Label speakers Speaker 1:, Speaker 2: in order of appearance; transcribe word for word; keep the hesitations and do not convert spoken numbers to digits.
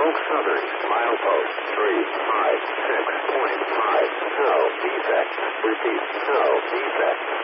Speaker 1: Oak Southern, milepost three five six point five. No defect. Repeat, no defect.